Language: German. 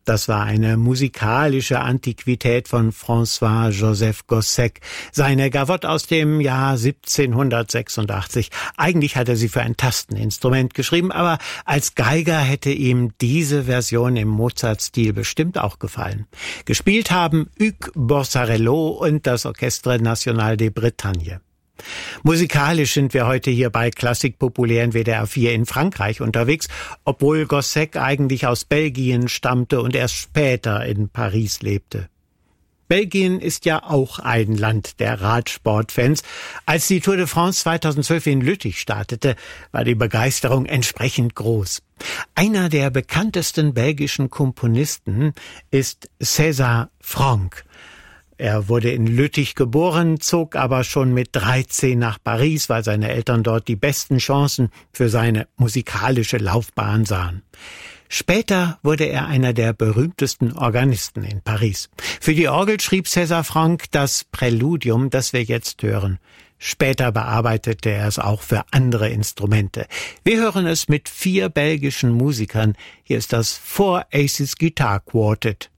Das war eine musikalische Antiquität von François-Joseph Gossec, seine Gavotte aus dem Jahr 1786. Eigentlich hat er sie für ein Tasteninstrument geschrieben, aber als Geiger hätte ihm diese Version im Mozart-Stil bestimmt auch gefallen. Gespielt haben Hugues Borsarello und das Orchestre National de Bretagne. Musikalisch sind wir heute hier bei Klassik populär in WDR 4 in Frankreich unterwegs, obwohl Gossec eigentlich aus Belgien stammte und erst später in Paris lebte. Belgien ist ja auch ein Land der Radsportfans. Als die Tour de France 2012 in Lüttich startete, war die Begeisterung entsprechend groß. Einer der bekanntesten belgischen Komponisten ist César Franck. Er wurde in Lüttich geboren, zog aber schon mit 13 nach Paris, weil seine Eltern dort die besten Chancen für seine musikalische Laufbahn sahen. Später wurde er einer der berühmtesten Organisten in Paris. Für die Orgel schrieb César Franck das Präludium, das wir jetzt hören. Später bearbeitete er es auch für andere Instrumente. Wir hören es mit 4 belgischen Musikern. Hier ist das Four Aces Guitar Quartet.